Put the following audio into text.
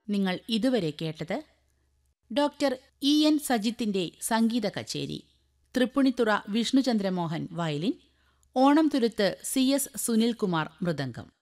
നിങ്ങൾ ഇതുവരെ കേട്ടത് ഡോക്ടർ ഇ.എൻ. സജിത്തിന്റെ സംഗീത കച്ചേരി. Tripunithura വിഷ്ണുചന്ദ്രമോഹൻ violin, Onamthuruthu C S. സുനിൽകുമാർ മൃദംഗം.